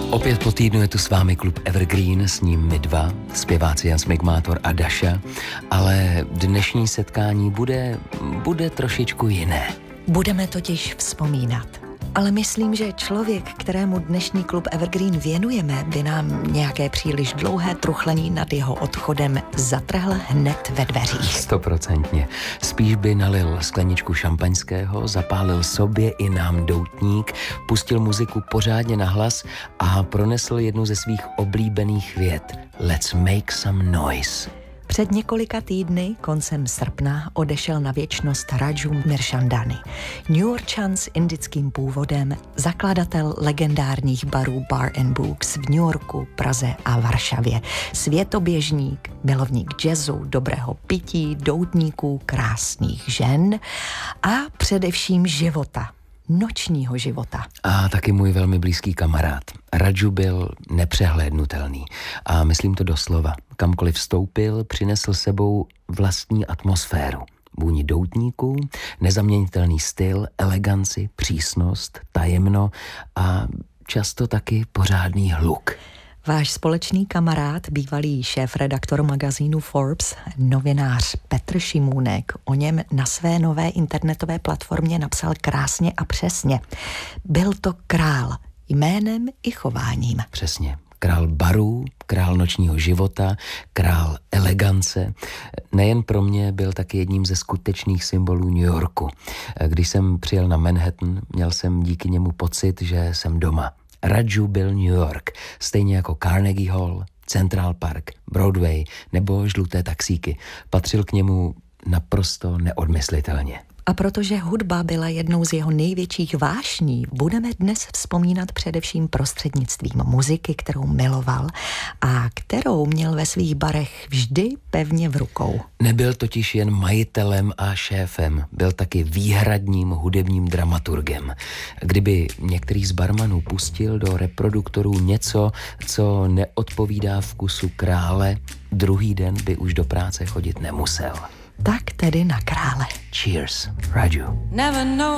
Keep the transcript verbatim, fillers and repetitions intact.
Opět po týdnu je tu s vámi klub Evergreen, s ním my dva, zpěváci Jan Smigmátor a Daša, ale dnešní setkání bude, bude trošičku jiné. Budeme totiž vzpomínat. Ale myslím, že člověk, kterému dnešní klub Evergreen věnujeme, by nám nějaké příliš dlouhé truchlení nad jeho odchodem zatrhl hned ve dveřích. Stoprocentně. Spíš by nalil skleničku šampaňského, zapálil sobě i nám doutník, pustil muziku pořádně na hlas a pronesl jednu ze svých oblíbených vět. Let's make some noise. Před několika týdny, koncem srpna, odešel na věčnost Raju Mirchandani. Newyorčan s indickým původem, zakladatel legendárních barů Bar and Books v New Yorku, Praze a Varšavě. Světoběžník, milovník jazzu, dobrého pití, doutníků, krásných žen a především života. Nočního života. A taky můj velmi blízký kamarád. Raju byl nepřehlédnutelný a myslím to doslova. Kamkoliv vstoupil, přinesl sebou vlastní atmosféru. Vůni doutníků, nezaměnitelný styl, eleganci, přísnost, tajemno a často taky pořádný hluk. Váš společný kamarád, bývalý šéfredaktor magazínu Forbes, novinář Petr Šimůnek, o něm na své nové internetové platformě napsal krásně a přesně. Byl to král, jménem i chováním. Přesně. Král barů, král nočního života, král elegance. Nejen pro mě byl taky jedním ze skutečných symbolů New Yorku. Když jsem přijel na Manhattan, měl jsem díky němu pocit, že jsem doma. Raju byl New York, stejně jako Carnegie Hall, Central Park, Broadway nebo žluté taxíky. Patřil k němu naprosto neodmyslitelně. A protože hudba byla jednou z jeho největších vášní, budeme dnes vzpomínat především prostřednictvím muziky, kterou miloval a kterou měl ve svých barech vždy pevně v rukou. Nebyl totiž jen majitelem a šéfem, byl taky výhradním hudebním dramaturgem. Kdyby některý z barmanů pustil do reproduktorů něco, co neodpovídá vkusu krále, druhý den by už do práce chodit nemusel. Tak tedy na krále. Cheers, Raju. Never know